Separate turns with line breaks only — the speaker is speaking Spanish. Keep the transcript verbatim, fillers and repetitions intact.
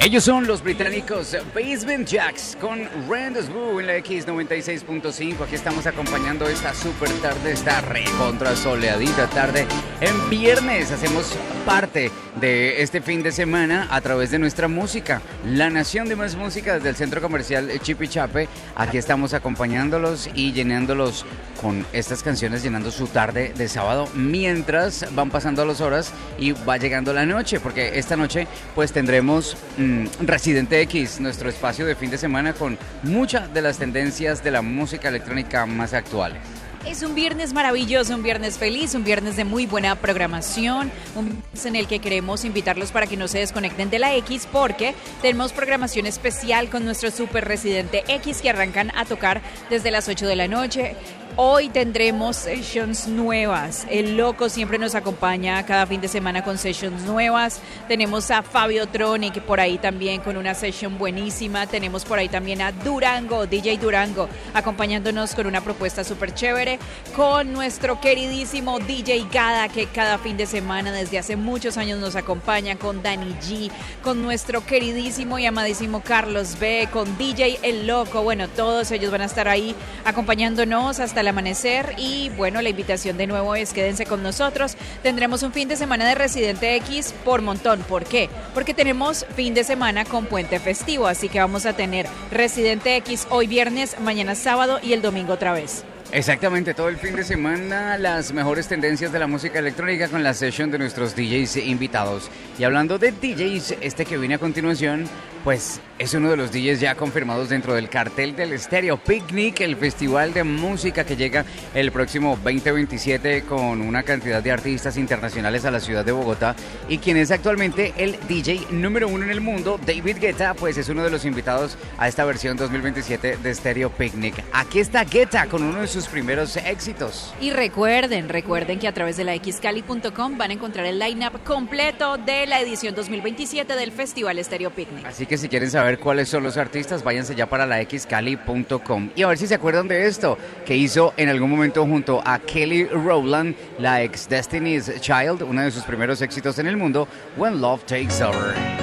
Ellos son los británicos Basement Jaxx con Rendezvous en la X noventa y seis punto cinco. Aquí estamos acompañando esta super tarde, esta recontra soleadita tarde. En viernes hacemos parte de este fin de semana a través de nuestra música. La nación de más música desde el centro comercial Chipichape. Aquí estamos acompañándolos y llenándolos con estas canciones, llenando su tarde de sábado mientras van pasando las horas y va llegando la noche, porque esta noche pues tendremos mmm, Residente X, nuestro espacio de fin de semana con muchas de las tendencias de la música electrónica más actuales.
Es un viernes maravilloso, un viernes feliz, un viernes de muy buena programación, un viernes en el que queremos invitarlos para que no se desconecten de la X porque tenemos programación especial con nuestro super Residente X que arrancan a tocar desde las ocho de la noche. Hoy tendremos sessions nuevas. El Loco siempre nos acompaña cada fin de semana con sessions nuevas. Tenemos a Fabio Tronic por ahí también con una session buenísima. Tenemos por ahí también a Durango, D J Durango, acompañándonos con una propuesta súper chévere. Con nuestro queridísimo D J Gada, que cada fin de semana desde hace muchos años nos acompaña. Con Danny G, con nuestro queridísimo y amadísimo Carlos B, con D J El Loco. Bueno, todos ellos van a estar ahí acompañándonos hasta el amanecer y bueno, la invitación de nuevo es quédense con nosotros. Tendremos un fin de semana de Residente X por montón. ¿Por qué? Porque tenemos fin de semana con puente festivo, así que vamos a tener Residente X hoy viernes, mañana sábado y el domingo otra vez.
Exactamente, todo el fin de semana las mejores tendencias de la música electrónica con la session de nuestros D Js invitados. Y hablando de D Js, este que viene a continuación, pues es uno de los D Js ya confirmados dentro del cartel del Stereo Picnic, el festival de música que llega el próximo veinte veintisiete con una cantidad de artistas internacionales a la ciudad de Bogotá. Y quien es actualmente el D J número uno en el mundo, David Guetta, pues es uno de los invitados a esta versión dos mil veintisiete de Stereo Picnic. Aquí está Guetta con uno de sus primeros éxitos.
Y recuerden, recuerden que a través de la x cali punto com van a encontrar el line-up completo de la edición dos mil veintisiete del Festival Stereo Picnic.
Así que si quieren saber cuáles son los artistas, váyanse ya para la x cali punto com. Y a ver si se acuerdan de esto, que hizo en algún momento junto a Kelly Rowland, la ex Destiny's Child, uno de sus primeros éxitos en el mundo, When Love Takes Over.